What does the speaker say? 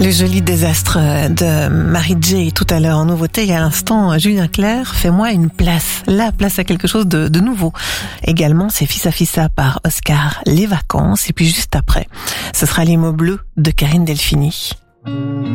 Le joli désastre de Mary J tout à l'heure en nouveauté et à l'instant Julien Clerc, Fais-moi une place. La place à quelque chose de nouveau. Également c'est Fissa Fissa par Oscar, Les Vacances, et puis juste après ce sera Les mots bleus de Karine Delphini.